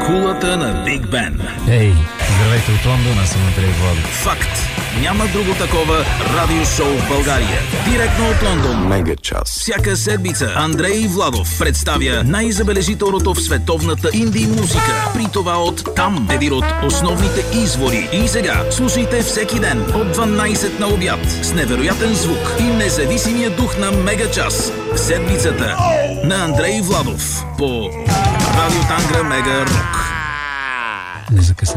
Кулата на Биг Бен. Ей, здравейте от Лондон, аз съм Андрей Владов. Факт. Няма друго такова радиошоу в България. Директно от Лондон. Мега час. Всяка седмица Андрей Владов представя най-забележителното в световната инди музика. При това от там, един от основните извори. И сега слушайте всеки ден от 12 на обяд с невероятен звук и независимия дух на Мега час. Седмицата на Андрей Владов по Радио Тангра Мега Рок. Не закъсня.